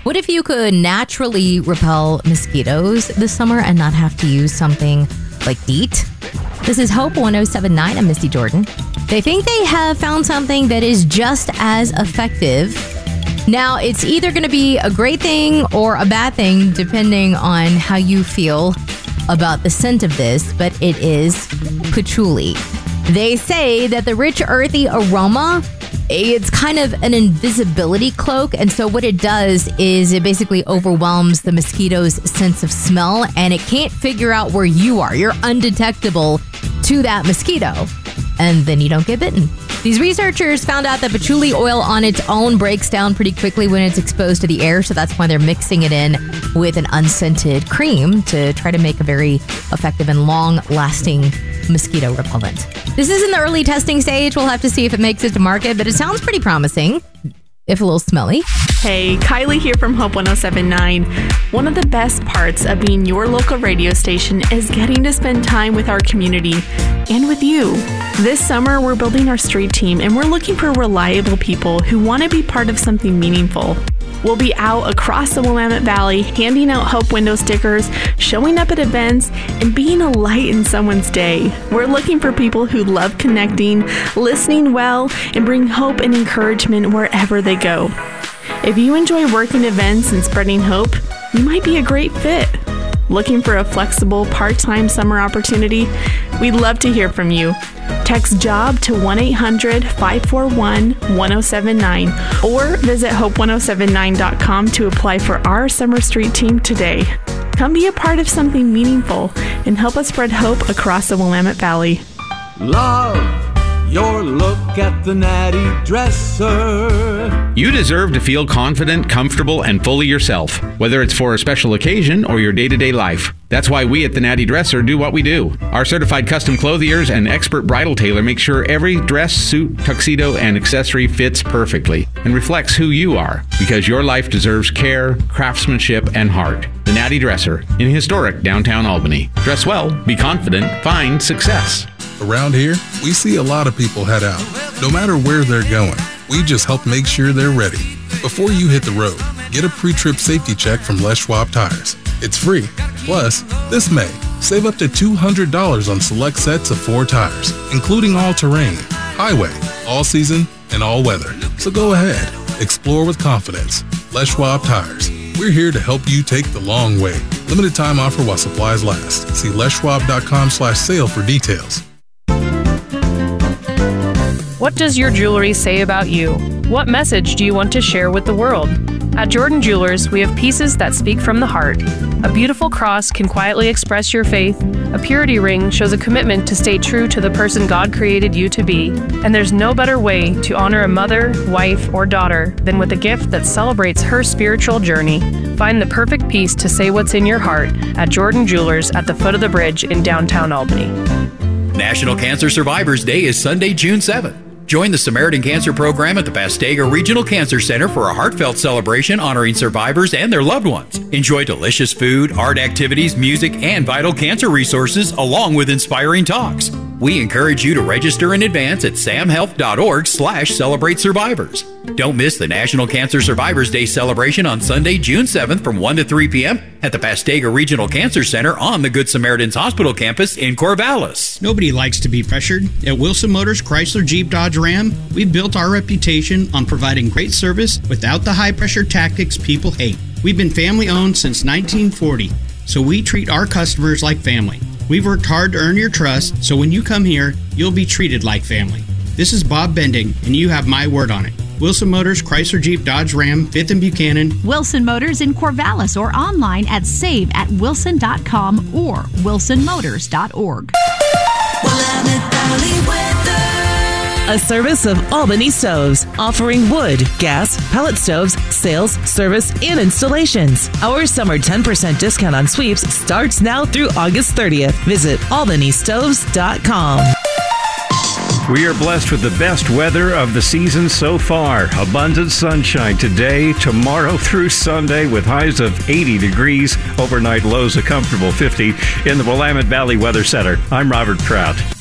What if you could naturally repel mosquitoes this summer and not have to use something like DEET? This is Hope 1079. I'm Misty Jordan. They think they have found something that is just as effective. Now, it's either going to be a great thing or a bad thing, depending on how you feel about the scent of this, but it is patchouli. They say that the rich, earthy aroma, it's kind of an invisibility cloak. And so what it does is it basically overwhelms the mosquito's sense of smell, and it can't figure out where you are. You're undetectable to that mosquito, and then you don't get bitten. These researchers found out that patchouli oil on its own breaks down pretty quickly when it's exposed to the air, so that's why they're mixing it in with an unscented cream to try to make a very effective and long-lasting mosquito repellent. This is in the early testing stage. We'll have to see if it makes it to market, but it sounds pretty promising, if a little smelly. Hey, Kylie here from Hope 1079. One of the best parts of being your local radio station is getting to spend time with our community and with you. This summer, we're building our street team, and we're looking for reliable people who want to be part of something meaningful. We'll be out across the Willamette Valley, handing out Hope window stickers, showing up at events, and being a light in someone's day. We're looking for people who love connecting, listening well, and bring hope and encouragement wherever they go. If you enjoy working events and spreading hope, you might be a great fit. Looking for a flexible part-time summer opportunity? We'd love to hear from you. Text JOB to 1-800-541-1079 or visit hope1079.com to apply for our Summer Street team today. Come be a part of something meaningful and help us spread hope across the Willamette Valley. Love your look at the Natty Dresser. You deserve to feel confident, comfortable, and fully yourself, whether it's for a special occasion or your day-to-day life. That's why we at the Natty Dresser do what we do. Our certified custom clothiers and expert bridal tailor make sure every dress, suit, tuxedo, and accessory fits perfectly and reflects who you are, because your life deserves care, craftsmanship, and heart. The Natty Dresser in historic downtown Albany. Dress well, be confident, find success. Around here, we see a lot of people head out. No matter where they're going, we just help make sure they're ready. Before you hit the road, get a pre-trip safety check from Les Schwab Tires. It's free. Plus, this May, save up to $200 on select sets of 4 tires, including all-terrain, highway, all-season, and all-weather. So go ahead. Explore with confidence. Les Schwab Tires. We're here to help you take the long way. Limited time offer while supplies last. See leschwab.com/sale for details. What does your jewelry say about you? What message do you want to share with the world? At Jordan Jewelers, we have pieces that speak from the heart. A beautiful cross can quietly express your faith. A purity ring shows a commitment to stay true to the person God created you to be. And there's no better way to honor a mother, wife, or daughter than with a gift that celebrates her spiritual journey. Find the perfect piece to say what's in your heart at Jordan Jewelers at the foot of the bridge in downtown Albany. National Cancer Survivors Day is Sunday, June 7th. Join the Samaritan Cancer Program at the Pastega Regional Cancer Center for a heartfelt celebration honoring survivors and their loved ones. Enjoy delicious food, art activities, music, and vital cancer resources, along with inspiring talks. We encourage you to register in advance at samhealth.org/celebrate survivors. Don't miss the National Cancer Survivors Day celebration on Sunday, June 7th from 1 to 3 p.m. at the Pastega Regional Cancer Center on the Good Samaritans Hospital campus in Corvallis. Nobody likes to be pressured. At Wilson Motors Chrysler Jeep Dodge Ram, we've built our reputation on providing great service without the high-pressure tactics people hate. We've been family-owned since 1940, so we treat our customers like family. We've worked hard to earn your trust, so when you come here, you'll be treated like family. This is Bob Bending, and you have my word on it. Wilson Motors, Chrysler Jeep Dodge Ram, 5th and Buchanan. Wilson Motors in Corvallis or online at save@wilson.com or wilsonmotors.org. A service of Albany Stoves, offering wood, gas, pellet stoves, sales, service, and installations. Our summer 10% discount on sweeps starts now through August 30th. Visit albanystoves.com. We are blessed with the best weather of the season so far. Abundant sunshine today, tomorrow through Sunday with highs of 80 degrees. Overnight lows a comfortable 50 in the Willamette Valley Weather Center. I'm Robert Pratt.